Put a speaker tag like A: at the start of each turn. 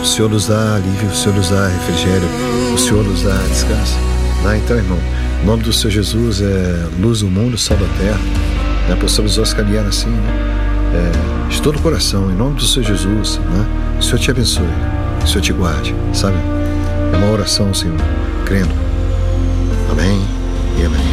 A: O Senhor nos dá alívio, o Senhor nos dá refrigério, o Senhor nos dá descanso. Então, irmão, em nome do Senhor Jesus, luz do mundo, sal da terra, possamos nós caminhar assim, de todo o coração, em nome do Senhor Jesus, o Senhor te abençoe, o Senhor te guarde, sabe? É uma oração, Senhor, crendo. Amém e amém.